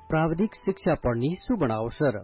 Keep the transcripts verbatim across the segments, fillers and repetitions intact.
प्राविधिक शिक्षा पढ्ने सुवर्ण अवसर।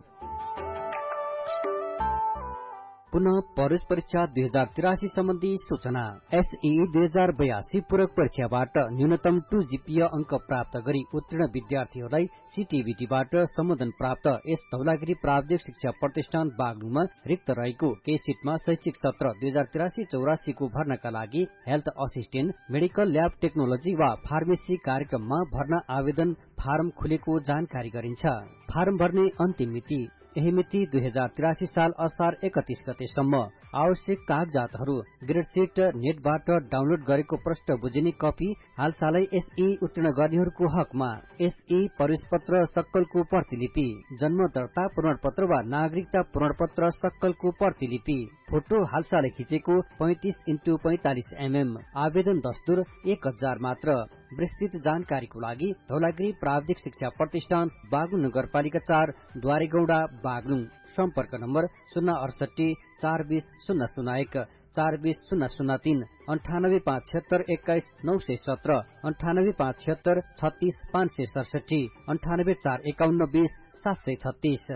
पुनः प्रवेश परीक्षा दुई हजार तिरासी सम्बन्धी सूचना। एसईई दुई हजार बयासी पूरक परीक्षाबाट न्यूनतम टू जीपीए अंक प्राप्त गरी उत्तीर्ण विद्यार्थीहरूलाई सीटीबीटीबाट सम्बोधन प्राप्त यस धौलागिरी प्राविधिक शिक्षा प्रतिष्ठान बागलुङमा रिक्त रहेको केही सीटमा शैक्षिक सत्र दुई हजार तिरासी चौरासी को भर्नाका लागि health assistant, medical lab technology वा फार्मेसी कार्यक्रममा भर्ना आवेदन फारम खुलेको जानकारी गरिन्छ। फारम भर्ने अन्तिम मिति यही मिति दुई हजार तिरासी साल असार एकतीस गतेसम्म। आवश्यक कागजातहरू ग्रेडशीट नेटबाट डाउनलोड गरेको प्रश्न बुझिने कपी हालसालै एसई उत्तीर्ण गर्नेहरूको हकमा एसई प्रवेश पत्र सक्कलको प्रतिलिपि, जन्म दर्ता प्रमाणपत्र वा नागरिकता प्रमाणपत्र सक्कलको प्रतिलिपि, फोटो हालसालै खिचेको पैंतीस इन्टु पैंतालिस एमएम, आवेदन दस्तुर एक हजार मात्र। विस्तृत जानकारीको लागि धौलागिरी प्राविधिक शिक्षा प्रतिष्ठान बागलुङ नगरपालिका चार द्वारेगौडा बागलुङ। सम्पर्क नम्बर शून्य अडसठी चार बीस शून्य शून्य एक, चार बीस शून्य शून्य तीन, अन्ठानब्बे पाँच छिहत्तर एक्काइस नौ सय सत्र, अन्ठानब्बे पाँच छिहत्तर छत्तीस पाँच सय सडसठी, अन्ठानब्बे चार एकाउन्न बीस सात सय छत्तीस।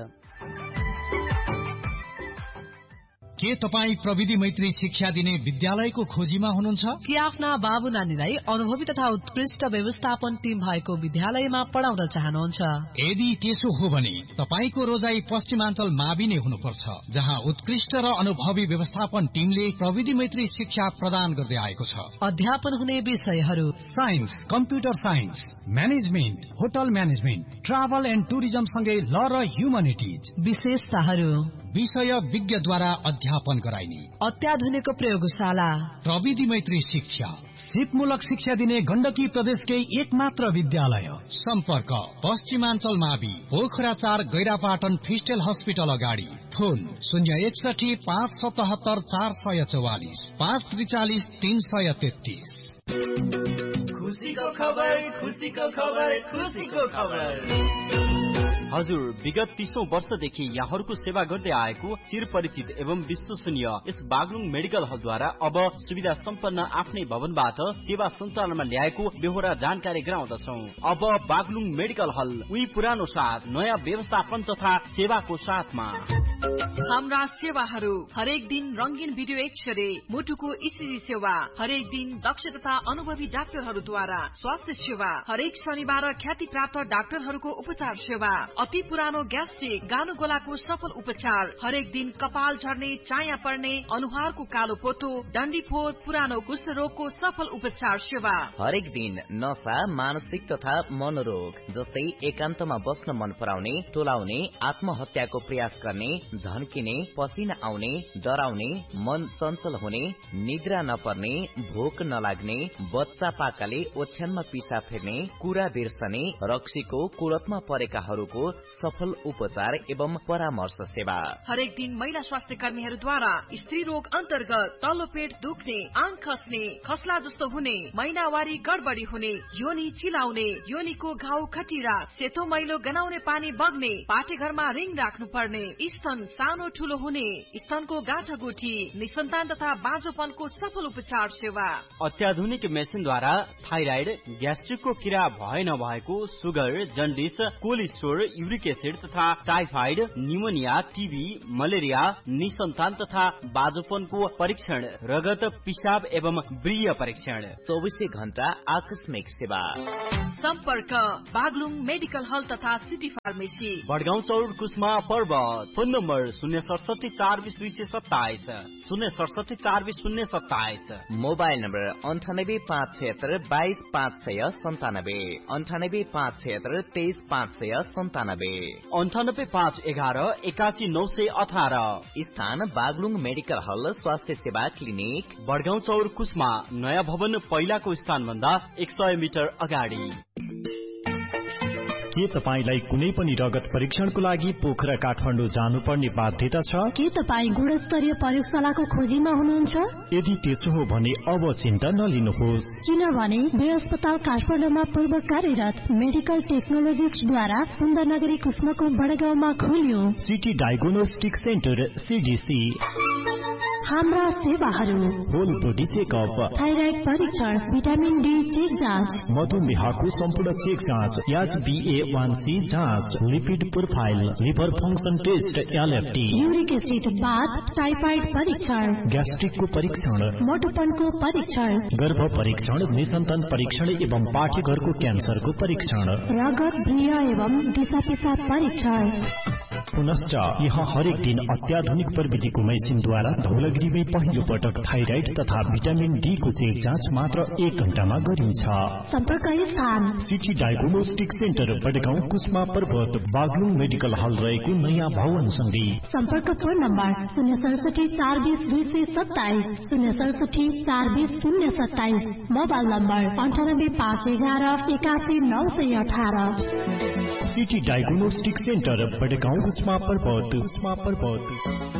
के तपाई प्रविधि मैत्री शिक्षा दिने विद्यालयको खोजीमा हुनुहुन्छ? कि आफ्ना बाबु नानीलाई अनुभवी तथा उत्कृष्ट व्यवस्थापन टिम भएको विद्यालयमा पढाउन चाहनुहुन्छ? यदि त्यसो हो भने तपाईको रोजाई पश्चिमाञ्चल मावि नै हुनुपर्छ, जहाँ उत्कृष्ट र अनुभवी व्यवस्थापन टिमले प्रविधि मैत्री शिक्षा प्रदान गर्दै आएको छ। अध्यापन हुने विषयहरू science, computer science, management, hotel management, travel and tourism सँगै ल र ह्युमनिटिज। विशेषताहरू विषय विज्ञद्वारा अध्यापन गराइने अत्याधुनिक प्रयोगशाला, प्रविधि मैत्री शिक्षा, सिपमूलक शिक्षा दिने गण्डकी प्रदेशकै एक मात्र विद्यालय। सम्पर्क पश्चिमाञ्चल मावि, पोखरा चार, गैरापाटन फिस्टेल हस्पिटल अगाडि। फोन शून्य एकसठी पाँच सतहत्तर चार सय चौवालिस, पाँच त्रिचालिस तीन सय तेत्तीस। खुसीको खबर, खुसीको खबर, खुसीको खबर। हजुर, विगत तीसौं वर्षदेखि यहाँहरूको सेवा गर्दै आएको चिरपरिचित एवं विश्वसनीय यस बागलुङ मेडिकल हलद्वारा अब सुविधा सम्पन्न आफ्नै भवनबाट सेवा सञ्चालनमा ल्याएको बेहोरा जानकारी गराउँदछौं। अब बागलुङ मेडिकल हल उही पुरानो साथ नयाँ व्यवस्थापन तथा सेवाको साथमा। हाम्रा सेवाहरू हरेक दिन रंगीन भिडियो एक्सरे, मुटुको इसिजी सेवा, हरेक दिन दक्ष तथा अनुभवी डाक्टरहरूद्वारा स्वास्थ्य सेवा, हरेक शनिबार ख्याति प्राप्त डाक्टरहरूको उपचार सेवा, अति पुरानो ग्यास्ट्रिक गानो गोलाको सफल उपचार, हरेक दिन कपाल झर्ने, चाया पर्ने, अनुहारको कालो पोतो, डन्डीफोर, पुरानो कुष्ठ रोगको सफल उपचार सेवा, हरेक दिन नशा, मानसिक तथा मनोरोग जस्तै एकान्तमा बस्न मन पराउने, टोलाउने, आत्महत्याको प्रयास गर्ने, झन्किने, पसिना आउने, डराउने, मन चञ्चल हुने, निद्रा नपर्ने, भोक नलाग्ने, बच्चा पाकाले ओछ्यानमा पिसा फेर्ने, कुरा बिर्सने, रक्सीको कुलतमा परेकाहरूको सफल उपचार एवं परामर्श सेवा, हरेक दिन महिला स्वास्थ्य कर्मीहरूद्वारा स्त्री रोग अन्तर्गत तल्लो पेट दुख्ने, आङ खस्ने, खस्ला जस्तो हुने, महिनावारी गडबडी हुने, योनी चिलाउने, योनीको घाउ खटिरा, सेतो मैलो गनाउने पानी बग्ने, पाठेघरमा रिङ राख्नु पर्ने, स्तन सानो ठूलो हुने, स्तनको गाँठागुठी, निसन्तान तथा बाँझोपनको सफल उपचार सेवा, अत्याधुनिक मेसिनद्वारा थाइराइड, ग्यास्ट्रिकको किरा भए नभएको, sugar, jaundice, cholesterol, uric acid तथा टाइफाइड, न्युमोनिया, टीबी, मलेरिया, निसन्तान तथा बाँझोपनको परीक्षण, रगत, पिसाब एवं व्रीय परीक्षण, चौबीसै घण्टा आकस्मिक सेवा। सम्पर्क बागलुङ मेडिकल हल तथा सिटी फार्मेसी, बडगाउँ चौर, कुस्मा पर्वत। फोन नम्बर शून्य सडसठी चार बीस दुई सय सत्ताइस, शून्य सडसठी चार बीस शून्य सत्ताइस। मोबाइल नम्बर अन्ठानब्बे पाँच छिहत्तर बाइस पाँच सय सन्तानब्बे, अन्ठानब्बे पाँच छिहत्तर तेइस पाँच सय सन्तानब्बे, अन्ठानब्बे पाँच एघार एकासी नौ सय अठार। स्थान बागलुङ मेडिकल हल स्वास्थ्य सेवा क्लिनिक, बडगाउँ चौर, कुस्मा। नयाँ भवन पहिलाको स्थान भन्दा एक सय मिटर अगाडि। के तपाईलाई कुनै पनि रगत परीक्षणको लागि पोखरा काठमाडौँ जानुपर्ने बाध्यता छ? के तपाईँ गुणस्तरीय प्रयोगशालाको खोजीमा हुनुहुन्छ? यदि त्यसो हो भने अब चिन्ता नलिनुहोस्, किनभने वीर अस्पताल काठमाडौँमा पूर्व कार्यरत मेडिकल टेक्नोलोजिस्टद्वारा सुन्दर नगरी कुस्माको बडगाउँमा खोलियो सिटी डायग्नोस्टिक सेन्टर सीडीसी। हाम्रा सेवाहरू होल बॉडी चेकअप, थाइराइड परीक्षण, भिटामिन डी चेक जाँच, मधुमेहको सम्पूर्ण चेक जाँच, H be A one C जाँच, lipid profile, liver function test, L F T, uric acid, बाथ, टाइफाइड परीक्षण, ग्यास्ट्रिकको परीक्षण, मोटोपनको परीक्षण, गर्भ परीक्षण, निसन्तान परीक्षण एवं पाठेघरको क्यान्सरको परीक्षण, रगत, भ्रिय एवं दिशा पिसाब परीक्षण। पुनश्च यहाँ हरेक दिन अत्याधुनिक प्रविधिको मेसिनद्वारा धौलागिरीमै पहिलो पटक थाइराइड तथा भिटामिन डी को चेक जाँच मात्र एक घण्टामा गरिन्छ। सम्पर्क स्थान सिटी डायग्नोस्टिक सेन्टर, बडगाउँ, कुस्मा पर्वत, बागलुङ मेडिकल हल रहेको नयाँ भवनसँगै। सम्पर्क फोन नम्बर शून्य सडसठी चार बीस दुई सय सत्ताइस, शून्य सडसठी चार बीस शून्य सत्ताइस, मोबाइल नम्बर अन्ठानब्बे पाँच एघार एकासी नौ सय अठार। सिटी डायग्नोस्टिक सेन्टर, बडगाउँ, कुस्मा पर्वत, कुस्मा पर्वत।